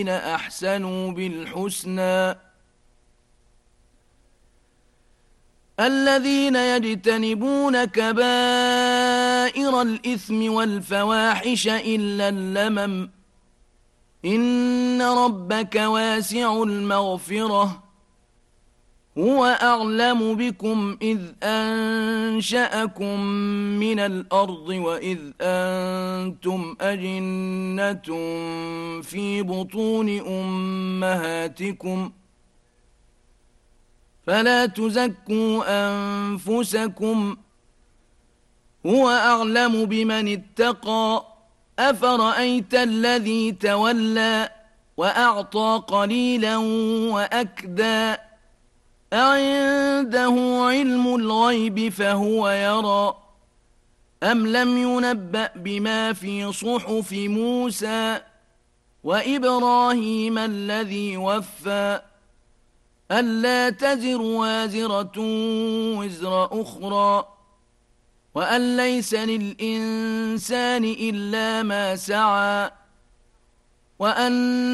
أحسنوا بالحسنى الذين يجتنبون كبائر الإثم والفواحش إلا اللمم إن ربك واسع المغفرة هو أعلم بكم إذ أنشأكم من الأرض وإذ أنتم أجنة في بطون أمهاتكم فلا تزكوا أنفسكم هو أعلم بمن اتقى أفرأيت الذي تولى وأعطى قليلا وأكدى أعنده علم الغيب فهو يرى أم لم ينبأ بما في صحف موسى وإبراهيم الذي وفى ألا تزر وازرة وزر أخرى وأن ليس للإنسان إلا ما سعى وأن